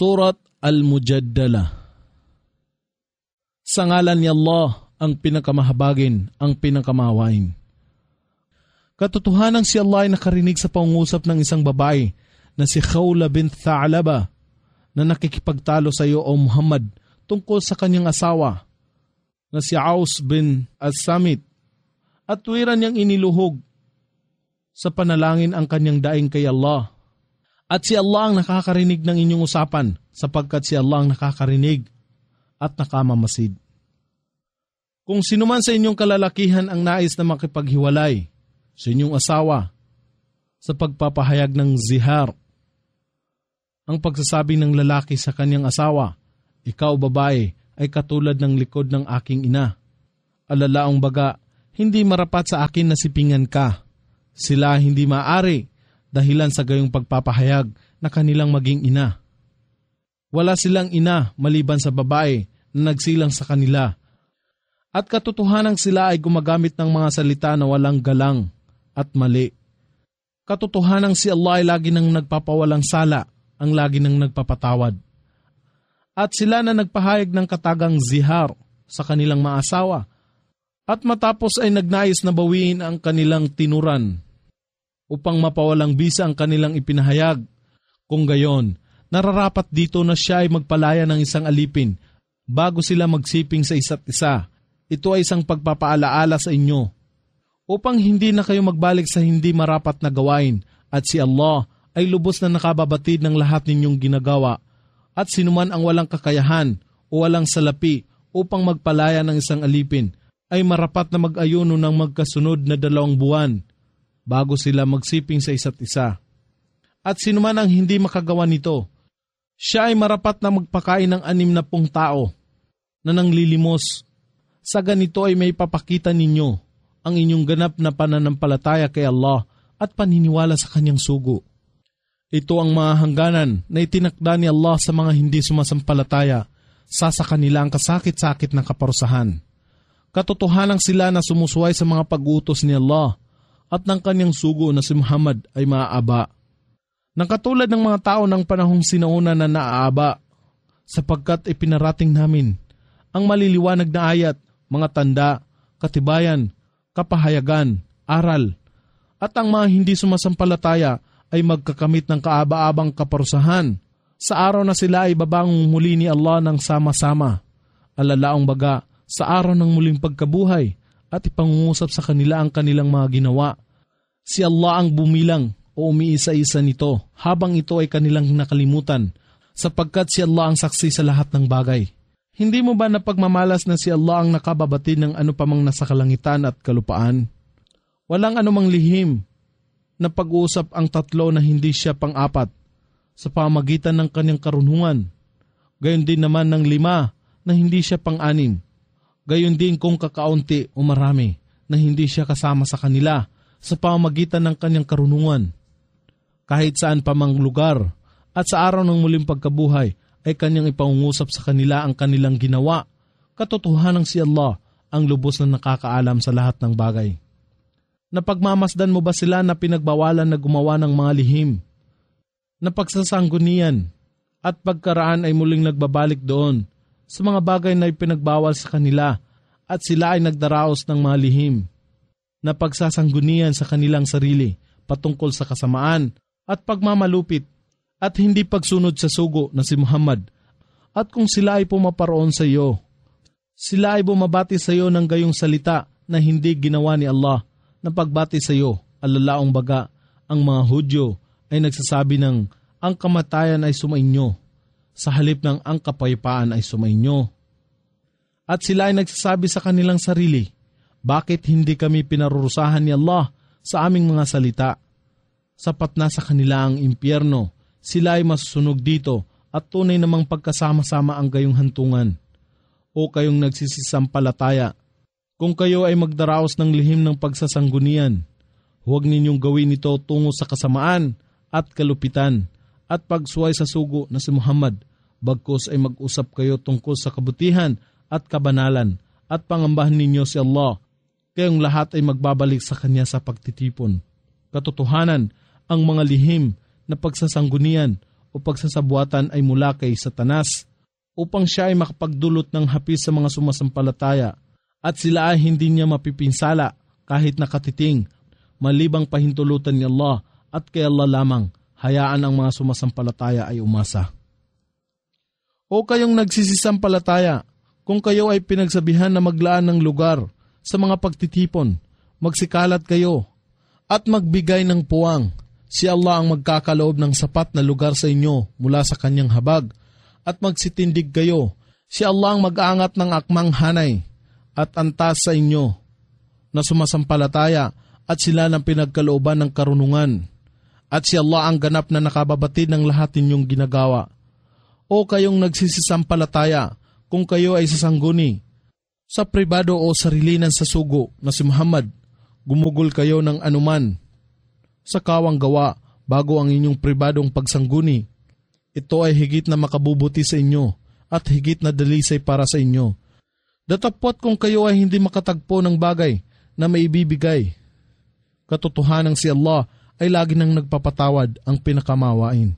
Surat Al-Mujaddala. Sa ngalan ni Allah, ang pinakamahabagin, ang pinakamahawain. Katotohanan si Allah ay nakarinig sa pangungusap ng isang babae na si Khawla bint Tha'laba na nakikipagtalo sa iyo o Muhammad tungkol sa kanyang asawa na si Aus bin As-Samit at tuwiran niyang iniluhog sa panalangin ang kanyang daing kay Allah. At si Allah ang nakakarinig ng inyong usapan sapagkat si Allah ang nakakarinig at nakamamasid. Kung sino man sa inyong kalalakihan ang nais na makipaghiwalay sa inyong asawa sa pagpapahayag ng zihar, ang pagsasabi ng lalaki sa kanyang asawa, ikaw babae ay katulad ng likod ng aking ina. Alalaong baga, hindi marapat sa akin na sipingan ka. Sila hindi maaari dahilan sa gayong pagpapahayag na kanilang maging ina. Wala silang ina maliban sa babae na nagsilang sa kanila. At katotohanang sila ay gumagamit ng mga salita na walang galang at mali. Katotohanang si Allah ay lagi nang nagpapawalang sala, ang lagi nang nagpapatawad. At sila na nagpahayag ng katagang zihar sa kanilang mga asawa at matapos ay nagnais na bawiin ang kanilang tinuran upang mapawalang bisa ang kanilang ipinahayag. Kung gayon, nararapat dito na siya ay magpalaya ng isang alipin bago sila magsiping sa isa't isa. Ito ay isang pagpapaalaala sa inyo upang hindi na kayo magbalik sa hindi marapat na gawain at si Allah ay lubos na nakababatid ng lahat ninyong ginagawa at sinuman ang walang kakayahan o walang salapi upang magpalaya ng isang alipin ay marapat na mag-ayuno ng magkasunod na 2 buwan bago sila magsiping sa isa't isa. At sinuman ang hindi makagawa nito, siya ay marapat na magpakain ng 60 tao na nanglilimos. Sa ganito ay may papakita ninyo ang inyong ganap na pananampalataya kay Allah at paniniwala sa kanyang sugo. Ito ang mga hangganan na itinakda ni Allah sa mga hindi sumasampalataya sa kanila ang kasakit-sakit na kaparusahan. Katotohanang sila na sumusuway sa mga pag-utos ni Allah at ng kanyang sugo na si Muhammad ay maaaba. Nang katulad ng mga tao ng panahong sinauna na naaaba, sapagkat ipinarating namin ang maliliwanag na ayat, mga tanda, katibayan, kapahayagan, aral, at ang mga hindi sumasampalataya ay magkakamit ng kaaba-abang kaparusahan sa araw na sila ay babangon muli ni Allah ng sama-sama. Alalaong baga, sa araw ng muling pagkabuhay at ipangungusap sa kanila ang kanilang mga ginawa. Si Allah ang bumilang o umiisa-isa nito habang ito ay kanilang nakalimutan sapagkat si Allah ang saksi sa lahat ng bagay. Hindi mo ba napagmamalas na si Allah ang nakababatid ng ano pa mang nasa kalangitan at kalupaan? Walang anumang lihim na pag-uusap ang 3 na hindi siya pang-4 sa pamagitan ng kanyang karunungan. Gayon din naman ng 5 na hindi siya pang-6. Gayon din kung kakaunti o marami na hindi siya kasama sa kanila sa pamamagitan ng kanyang karunungan. Kahit saan pa mang lugar at sa araw ng muling pagkabuhay ay kanyang ipangungusap sa kanila ang kanilang ginawa. Katotohanang si Allah ang lubos na nakakaalam sa lahat ng bagay. Napagmamasdan mo ba sila na pinagbawalan na gumawa ng mga lihim, na pagsasanggunian at pagkaraan ay muling nagbabalik doon sa mga bagay na ipinagbawal sa kanila at sila ay nagdaraos ng mga lihim, na pagsasanggunian sa kanilang sarili patungkol sa kasamaan at pagmamalupit at hindi pagsunod sa sugo na si Muhammad. At kung sila ay pumaparoon sa iyo, sila ay bumabati sa iyo ng gayong salita na hindi ginawa ni Allah na pagbati sa iyo. Alalaong baga, ang mga Hudyo ay nagsasabi ng ang kamatayan ay sumainyo sa halip ng ang kapayapaan ay sumainyo. At sila ay nagsasabi sa kanilang sarili, bakit hindi kami pinarurusahan ni Allah sa aming mga salita? Sapat na sa kanila ang impyerno. Sila ay masusunog dito at tunay namang pagkasama-sama ang gayong hantungan. O kayong nagsisisampalataya, kung kayo ay magdaraos ng lihim ng pagsasanggunian, huwag ninyong gawin ito tungo sa kasamaan at kalupitan at pagsuway sa sugo na si Muhammad. Bagkus ay mag-usap kayo tungkol sa kabutihan at kabanalan at pangambahan ninyo si Allah. Kayong lahat ay magbabalik sa Kanya sa pagtitipon. Katotohanan, ang mga lihim na pagsasanggunian o pagsasabuatan ay mula kay Satanas upang siya ay makapagdulot ng hapis sa mga sumasampalataya at sila ay hindi niya mapipinsala kahit nakatiting malibang pahintulutan ni Allah at kay Allah lamang hayaan ang mga sumasampalataya ay umasa. O kayong nagsisisampalataya, kung kayo ay pinagsabihan na maglaan ng lugar sa mga pagtitipon, magsikalat kayo at magbigay ng puwang. Si Allah ang magkakaloob ng sapat na lugar sa inyo mula sa kanyang habag at magsitindig kayo. Si Allah ang mag-aangat ng akmang hanay at antas sa inyo na sumasampalataya at sila ng pinagkalooban ng karunungan. At si Allah ang ganap na nakababatid ng lahat ninyong ginagawa. O kayong nagsisisampalataya, kung kayo ay sasangguni sa pribado o sarilinan sa sugo na si Muhammad, gumugol kayo ng anuman sa kawang gawa bago ang inyong pribadong pagsangguni. Ito ay higit na makabubuti sa inyo at higit na dalisay para sa inyo. Datapwat kung kayo ay hindi makatagpo ng bagay na maibibigay, katotohanan si Allah ay lagi nang nagpapatawad ang pinakamawain.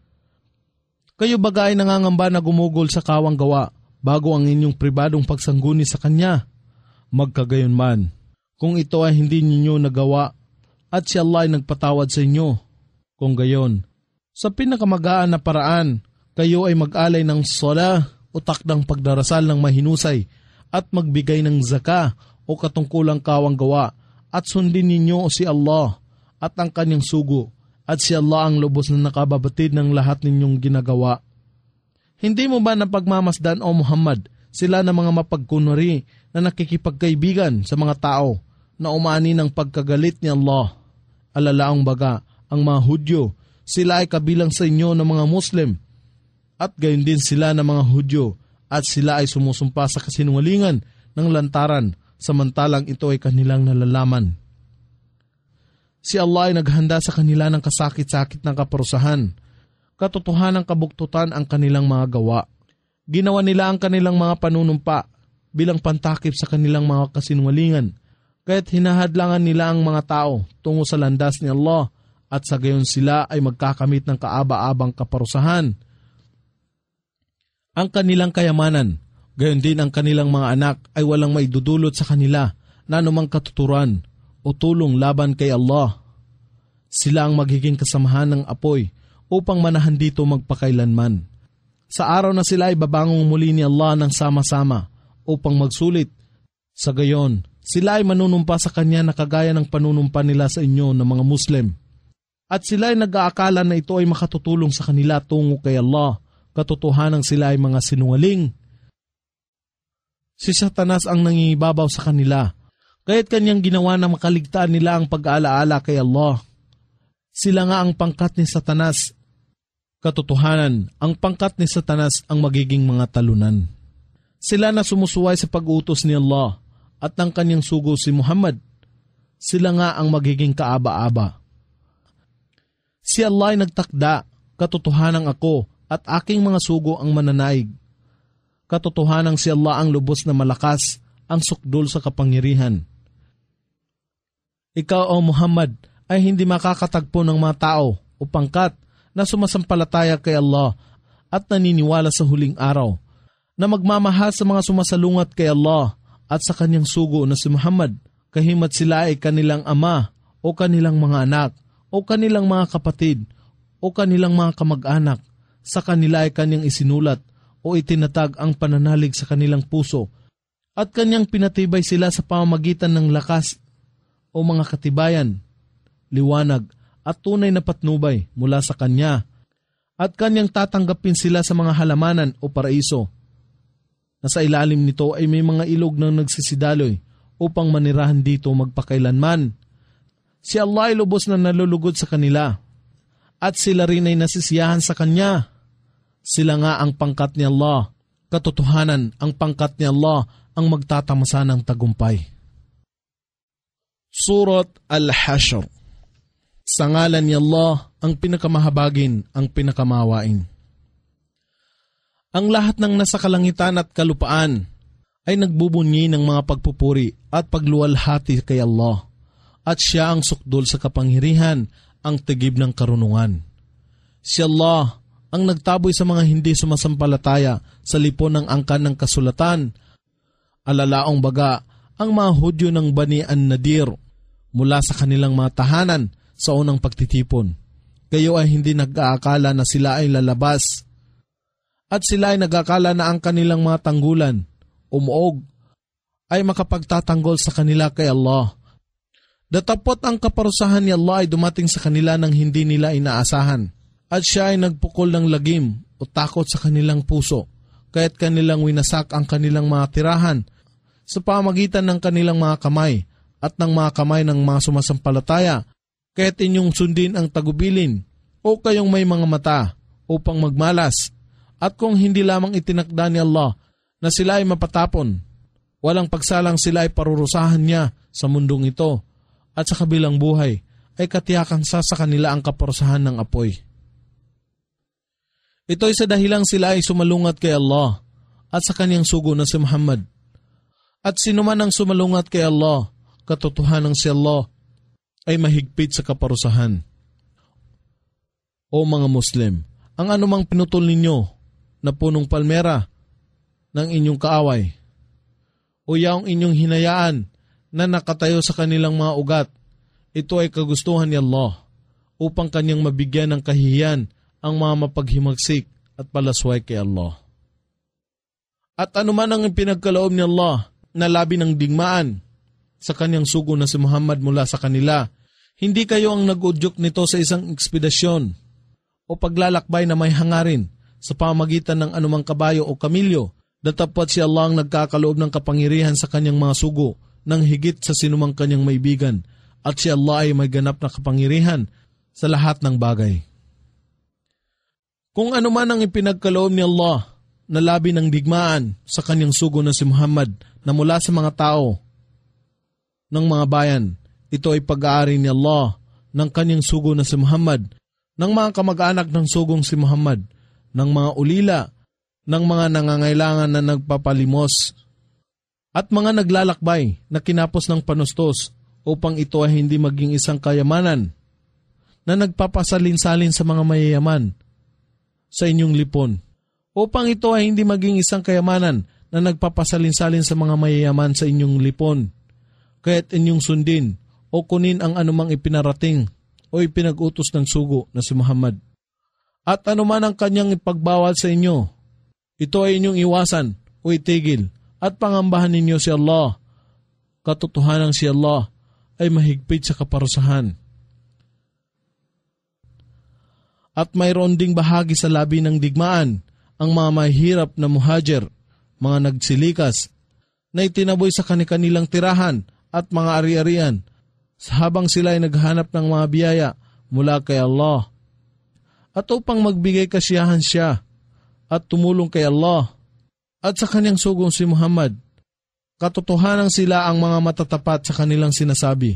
Kayo baga ay nangangamba na gumugol sa kawang gawa bago ang inyong pribadong pagsangguni sa Kanya. Magkagayon man, kung ito ay hindi ninyo nagawa at si Allah ay nagpatawad sa inyo. Kung gayon, sa pinakamagaan na paraan, kayo ay mag-alay ng sala o takdang pagdarasal ng mahinusay at magbigay ng zaka o katungkulang kawang gawa at sundin ninyo si Allah at ang kanyang sugo at si Allah ang lubos na nakababatid ng lahat ninyong ginagawa. Hindi mo ba napagmamasdan o Muhammad sila na mga mapagkunwari na nakikipagkaibigan sa mga tao na umani ng pagkagalit ni Allah? Alalaang baga, ang mga Hudyo, sila ay kabilang sa inyo ng mga Muslim at gayon din sila ng mga Hudyo at sila ay sumusumpa sa kasinungalingan ng lantaran samantalang ito ay kanilang nalalaman. Si Allah ay naghanda sa kanila ng kasakit-sakit ng kaparusahan. Katotohanang kabuktutan ang kanilang mga gawa. Ginawa nila ang kanilang mga panunumpa bilang pantakip sa kanilang mga kasinungalingan. Kaya't hinahadlangan nila ang mga tao tungo sa landas ni Allah at sa gayon sila ay magkakamit ng kaaba-abang kaparusahan. Ang kanilang kayamanan, gayon din ang kanilang mga anak ay walang maidudulot sa kanila na anumang katuturan o tulong laban kay Allah. Sila ang magiging kasamahan ng apoy upang manahan dito magpakailanman. Sa araw na sila ay babangong muli ni Allah ng sama-sama upang magsulit. Sa gayon, sila ay manunumpa sa Kanya na kagaya ng panunumpa nila sa inyo ng mga Muslim. At sila ay nag-aakala na ito ay makatutulong sa kanila tungo kay Allah. Katotohanan sila ay mga sinungaling. Si Satanas ang nangingibabaw sa kanila. Kaya't kanyang ginawa na makaligtaan nila ang pag-aalaala kay Allah. Sila nga ang pangkat ni Satanas. Katotohanan, ang pangkat ni Satanas ang magiging mga talunan. Sila na sumusuway sa pag-utos ni Allah at ang kanyang sugo si Muhammad. Sila nga ang magiging kaaba-aba. Si Allah ay nagtakda, katotohanan ako at aking mga sugo ang mananaig. Katotohanan si Allah ang lubos na malakas, ang sukdol sa kapangyarihan. Ikaw o Muhammad ay hindi makakatagpo ng mga tao o pangkat na sumasampalataya kay Allah at naniniwala sa huling araw, na magmamahal sa mga sumasalungat kay Allah at sa kanyang sugo na si Muhammad, kahimat sila ay kanilang ama o kanilang mga anak o kanilang mga kapatid o kanilang mga kamag-anak, sa kanila ay kanyang isinulat o itinatag ang pananalig sa kanilang puso at kanyang pinatibay sila sa pamamagitan ng lakas o mga katibayan, liwanag at tunay na patnubay mula sa Kanya at Kanyang tatanggapin sila sa mga halamanan o paraiso na sa ilalim nito ay may mga ilog na nagsisidaloy upang manirahan dito magpakailanman. Si Allah ay lubos na nalulugod sa kanila at sila rin ay nasisiyahan sa Kanya. Sila nga ang pangkat ni Allah. Katotohanan, ang pangkat ni Allah ang magtatamasa ng tagumpay. Surat Al-Hashr. Sa ngalan ni Allah, ang pinakamahabagin, ang pinakamawain. Ang lahat ng nasa kalangitan at kalupaan ay nagbubunyi ng mga pagpupuri at pagluwalhati kay Allah. At siya ang sukdol sa kapangyarihan, ang tigib ng karunungan. Si Allah ang nagtaboy sa mga hindi sumasampalataya sa lipon ng angkan ng kasulatan. Alalaong baga ang mga Hudyo ng Bani an-Nadir mula sa kanilang mga tahanan sa unang pagtitipon. Kayo ay hindi nag-aakala na sila ay lalabas. At sila ay nag-aakala na ang kanilang mga tanggulan, umuog, ay makapagtatanggol sa kanila kay Allah. Datapot ang kaparusahan ni Allah ay dumating sa kanila nang hindi nila inaasahan. At siya ay nagpukol ng lagim o takot sa kanilang puso, kaya't kanilang winasak ang kanilang mga tirahan sa pamagitan ng kanilang mga kamay at ng mga kamay ng mga sumasampalataya, kaya't inyong sundin ang tagubilin o kayong may mga mata upang magmalas. At kung hindi lamang itinakda ni Allah na sila ay mapatapon, walang pagsalang sila ay parurusahan niya sa mundong ito at sa kabilang buhay ay katiyakan sa kanila ang kaparusahan ng apoy. Ito ay sa dahilang sila ay sumalungat kay Allah at sa kanyang sugo na si Muhammad. At sino man ang sumalungat kay Allah, katotohanan si Allah ay mahigpit sa kaparusahan. O mga Muslim, ang anumang pinutol ninyo na punong palmera ng inyong kaaway o yaong inyong hinayaan na nakatayo sa kanilang mga ugat, ito ay kagustuhan ni Allah upang kanyang mabigyan ng kahihiyan ang mga mapaghimagsik at palasway kay Allah. At anuman ang pinagkaloob ni Allah na labi ng digmaan sa kanyang sugo na si Muhammad mula sa kanila, hindi kayo ang nag-udyok nito sa isang ekspedisyon o paglalakbay na may hangarin sa pamagitan ng anumang kabayo o kamilyo, datapot si Allah ang nagkakaloob ng kapangyarihan sa kanyang mga sugo ng higit sa sinumang kanyang maibigan, at si Allah ay may ganap na kapangyarihan sa lahat ng bagay. Kung ano man ang ipinagkaloob ni Allah na labi ng digmaan sa kanyang sugo na si Muhammad na mula sa mga tao ng mga bayan, ito ay pag-aari ni Allah ng kanyang sugo na si Muhammad, ng mga kamag-anak ng sugong si Muhammad, ng mga ulila, ng mga nangangailangan na nagpapalimos, at mga naglalakbay na kinapos ng panustos upang ito ay hindi maging isang kayamanan na nagpapasalin-salin sa mga mayayaman sa inyong lipon, upang ito ay hindi maging isang kayamanan na nagpapasalin-salin sa mga mayayaman sa inyong lipon, kaya't inyong sundin o kunin ang anumang ipinarating o ipinag-utos ng sugo na si Muhammad. At anuman ang kanyang ipagbawal sa inyo, ito ay inyong iwasan o itigil at pangambahan ninyo si Allah. Katotohanan si Allah ay mahigpit sa kaparusahan. At mayroon ding bahagi sa labi ng digmaan ang mga mahirap na muhajir, mga nagsilikas, na itinaboy sa kanilang tirahan at mga ari-arian habang sila ay naghanap ng mga biyaya mula kay Allah. At upang magbigay kasiyahan siya at tumulong kay Allah at sa kanyang sugong si Muhammad, katotohanan sila ang mga matatapat sa kanilang sinasabi.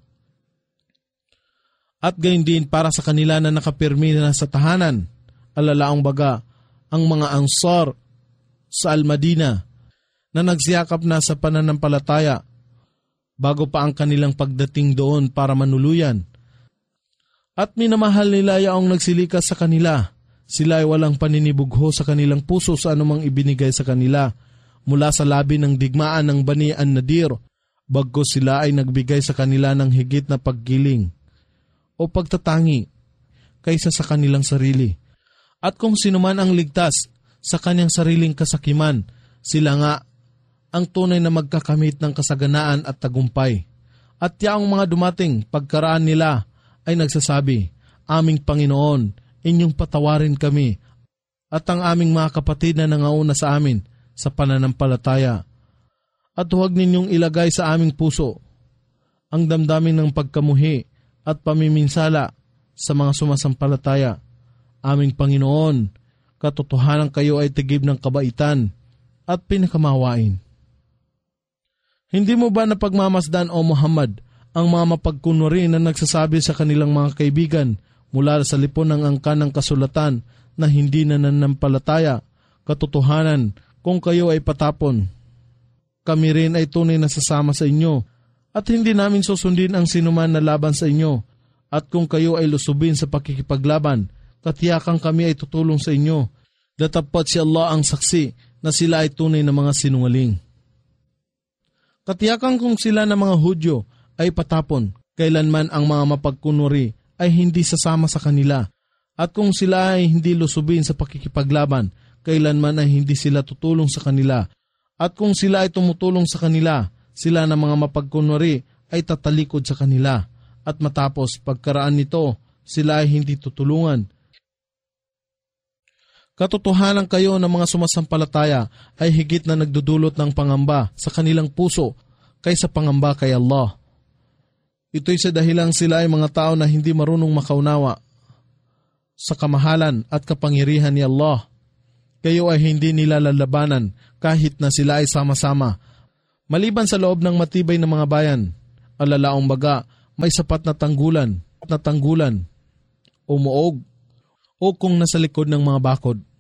At gayon din para sa kanila na nakapirmi na sa tahanan, alalaang baga, ang mga Ansar sa Al-Madina na nagsiyakap na sa pananampalataya bago pa ang kanilang pagdating doon para manuluyan. At minamahal nila yaong nagsilikas sa kanila. Sila ay walang paninibugho sa kanilang puso sa anumang ibinigay sa kanila mula sa labi ng digmaan ng Bani an-Nadir, bagkus sila ay nagbigay sa kanila ng higit na paggiling o pagtatangi kaysa sa kanilang sarili. At kung sino man ang ligtas sa kanyang sariling kasakiman, sila nga ang tunay na magkakamit ng kasaganaan at tagumpay. At yaong mga dumating pagkaraan nila ay nagsasabi, "Aming Panginoon, inyong patawarin kami at ang aming mga kapatid na nangauna sa amin sa pananampalataya. At huwag ninyong ilagay sa aming puso ang damdamin ng pagkamuhi at pamiminsala sa mga sumasampalataya. Aming Panginoon, katotohanan kayo ay tigib ng kabaitan at pinakamawain." Hindi mo ba napagmamasdan, O Muhammad, ang mga mapagkunwari na nagsasabi sa kanilang mga kaibigan mula sa lipon ng angkan ng kasulatan na hindi na nanampalataya, katotohanan kung kayo ay patapon, kami rin ay tunay na sasama sa inyo at hindi namin susundin ang sinuman na laban sa inyo, at kung kayo ay lusubin sa pakikipaglaban, Katiyakan kami ay tutulong sa inyo. Datapat si Allah ang saksi na sila ay tunay na mga sinungaling. Katiyakan kung sila na mga Hudyo ay patapon, kailanman ang mga mapagkunwari ay hindi sasama sa kanila. At kung sila ay hindi lusubin sa pakikipaglaban, kailanman ay hindi sila tutulong sa kanila. At kung sila ay tumutulong sa kanila, sila na mga mapagkunwari ay tatalikod sa kanila. At matapos pagkaraan nito, sila ay hindi tutulungan. Katotohanan kayo ng mga sumasampalataya ay higit na nagdudulot ng pangamba sa kanilang puso kaysa pangamba kay Allah. Ito'y sa dahilang sila ay mga tao na hindi marunong makaunawa sa kamahalan at kapangyarihan ni Allah. Kayo ay hindi nila lalabanan kahit na sila ay sama-sama. Maliban sa loob ng matibay na mga bayan, alalaong baga may sapat na tanggulan o muog o kung nasa likod ng mga bakod.